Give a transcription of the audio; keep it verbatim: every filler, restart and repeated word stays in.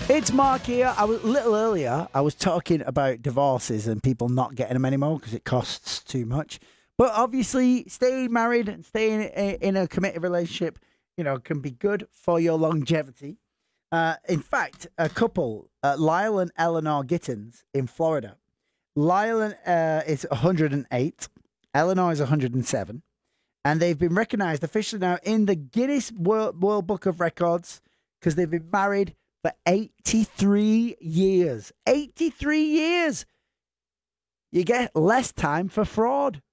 It's Mark here. I was a little earlier. I was talking about divorces and people not getting them anymore because it costs too much. But obviously, staying married and staying in a committed relationship, you know, can be good for your longevity. Uh, in fact, a couple, uh, Lyle and Eleanor Gittins in Florida. Lyle uh, is one hundred eight. Eleanor is one hundred seven. And they've been recognised officially now in the Guinness World, World Book of Records because they've been married for eighty-three years. eighty-three years. You get less time for fraud.